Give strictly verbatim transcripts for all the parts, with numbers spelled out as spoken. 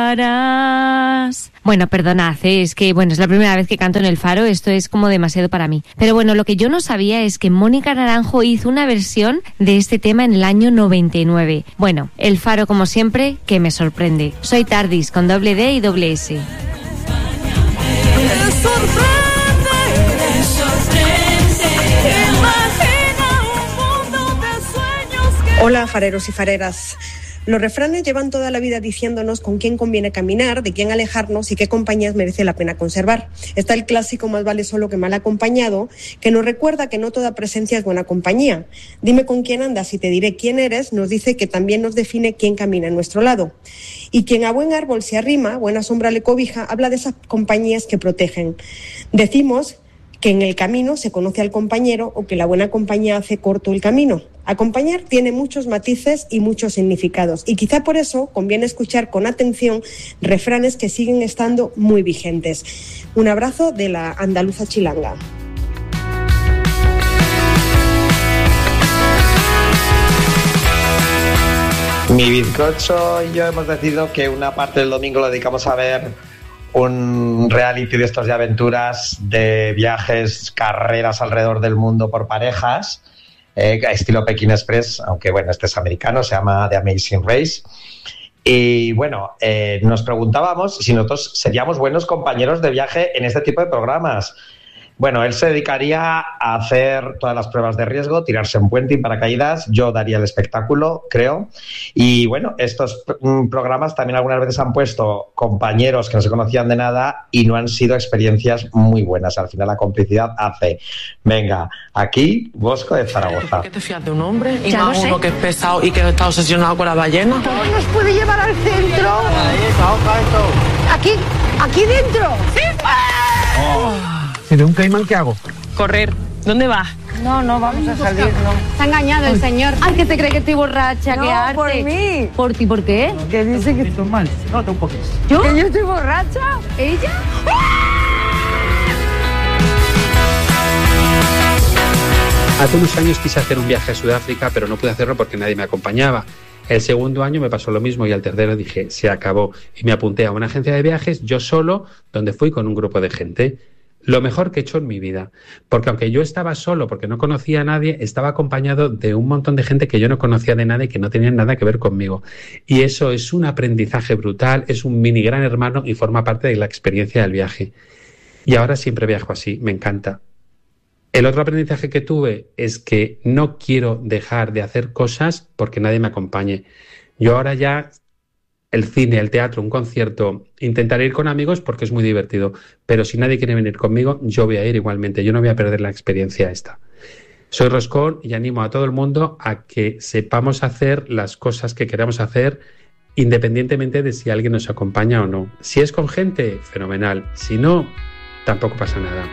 Bueno, perdonad, ¿eh? Es que bueno, es la primera vez que canto en El Faro, esto es como demasiado para mí. Pero bueno, lo que yo no sabía es que Mónica Naranjo hizo una versión de este tema en el año noventa y nueve. Bueno, El Faro como siempre, que me sorprende. Soy Tardis, con doble D y doble S. Hola, fareros y fareras. Los refranes llevan toda la vida diciéndonos con quién conviene caminar, de quién alejarnos y qué compañías merece la pena conservar. Está el clásico más vale solo que mal acompañado, que nos recuerda que no toda presencia es buena compañía. Dime con quién andas y te diré quién eres, nos dice que también nos define quién camina a nuestro lado. Y quien a buen árbol se arrima, buena sombra le cobija, habla de esas compañías que protegen. Decimos que en el camino se conoce al compañero o que la buena compañía hace corto el camino. Acompañar tiene muchos matices y muchos significados y quizá por eso conviene escuchar con atención refranes que siguen estando muy vigentes. Un abrazo de la andaluza chilanga. Mi bizcocho y yo hemos decidido que una parte del domingo lo dedicamos a ver un reality de estos de aventuras, de viajes, carreras alrededor del mundo por parejas, eh, estilo Pekín Express, aunque bueno, este es americano, se llama The Amazing Race. Y bueno, eh, nos preguntábamos si nosotros seríamos buenos compañeros de viaje en este tipo de programas. Bueno, él se dedicaría a hacer todas las pruebas de riesgo, tirarse en puente y paracaídas, yo daría el espectáculo, creo. Y bueno, estos mm, programas también algunas veces han puesto compañeros que no se conocían de nada y no han sido experiencias muy buenas. Al final la complicidad hace. Venga, aquí, Bosco de Zaragoza. ¿Por qué te fías de un hombre y más uno que es pesado y que está obsesionado con la ballena? ¿No nos puede llevar al centro? Aquí, aquí dentro. ¡Sí, pues! Oh. Si de un caimán, ¿qué hago? Correr. ¿Dónde vas? No, no, vamos a salir, no. Se ha engañado el señor. Ay, que se cree que estoy borracha, no, que arte. por mí. ¿Por ti? ¿Por qué? Que dice que estoy mal. Nota un poquito. ¿Yo? ¿Que yo estoy borracha? ¿Ella? Hace unos años quise hacer un viaje a Sudáfrica, pero no pude hacerlo porque nadie me acompañaba. El segundo año me pasó lo mismo y al tercero dije, se acabó. Y me apunté a una agencia de viajes, yo solo, donde fui con un grupo de gente. Lo mejor que he hecho en mi vida, porque aunque yo estaba solo, porque no conocía a nadie, estaba acompañado de un montón de gente que yo no conocía de nada y que no tenían nada que ver conmigo. Y eso es un aprendizaje brutal, es un mini gran hermano y forma parte de la experiencia del viaje. Y ahora siempre viajo así, me encanta. El otro aprendizaje que tuve es que no quiero dejar de hacer cosas porque nadie me acompañe. Yo ahora ya... el cine, el teatro, un concierto, intentaré ir con amigos porque es muy divertido, pero si nadie quiere venir conmigo, yo voy a ir igualmente, yo no voy a perder la experiencia esta. Soy Roscón y animo a todo el mundo a que sepamos hacer las cosas que queramos hacer independientemente de si alguien nos acompaña o no. Si es con gente, fenomenal, si no, tampoco pasa nada.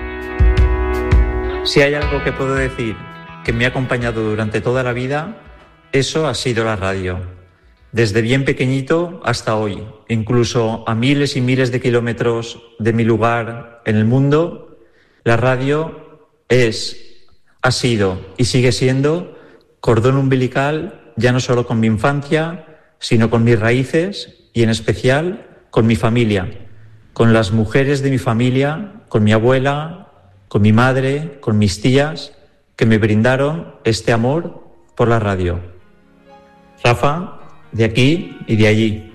Si hay algo que puedo decir que me ha acompañado durante toda la vida, eso ha sido la radio. Desde bien pequeñito hasta hoy, incluso a miles y miles de kilómetros de mi lugar en el mundo, la radio es, ha sido y sigue siendo cordón umbilical, ya no solo con mi infancia, sino con mis raíces y en especial con mi familia, con las mujeres de mi familia, con mi abuela, con mi madre, con mis tías, que me brindaron este amor por la radio. Rafa, de aquí y de allí.